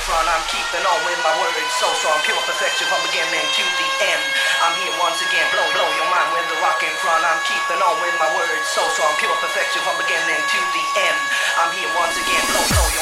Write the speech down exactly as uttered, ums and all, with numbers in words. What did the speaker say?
front. I'm keeping on with my words so strong, pure perfection from beginning to the end. I'm here once again, blow, blow your mind with the rock in front. I'm keeping on with my words so strong, pure perfection from beginning to the end. I'm here once again, blow, blow your